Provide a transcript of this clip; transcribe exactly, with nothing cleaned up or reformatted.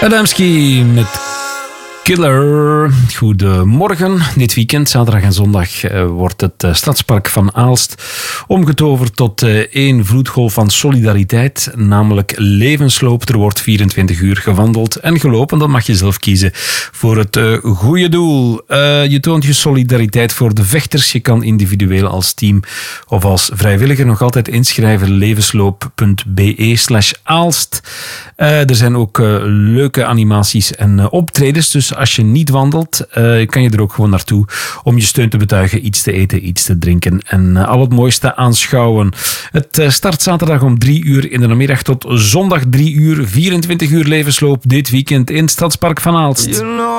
Adamski met Killer. Goedemorgen. Dit weekend, zaterdag en zondag, uh, wordt het uh, Stadspark van Aalst omgetoverd tot uh, één vloedgolf van solidariteit, namelijk levensloop. Er wordt vierentwintig uur gewandeld en gelopen. Dat mag je zelf kiezen voor het uh, goede doel. Uh, je toont je solidariteit voor de vechters. Je kan individueel als team of als vrijwilliger nog altijd inschrijven. levensloop.be slash Aalst. Uh, er zijn ook uh, leuke animaties en uh, optredens. Dus als je niet wandelt, uh, kan je er ook gewoon naartoe om je steun te betuigen, iets te eten, iets te drinken en uh, al het mooiste aanschouwen. Het uh, start zaterdag om drie uur in de namiddag tot zondag drie uur. vierentwintig uur levensloop dit weekend in Stadspark van Aalst. You know